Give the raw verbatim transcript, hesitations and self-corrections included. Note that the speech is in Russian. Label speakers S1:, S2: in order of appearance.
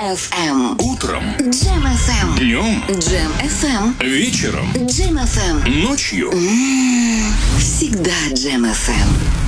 S1: эф эм.
S2: Утром,
S1: Джем эф эм.
S2: днем,
S1: Джем эф эм.
S2: вечером,
S1: Джем эф эм.
S2: ночью.
S1: Всегда Джем эф эм.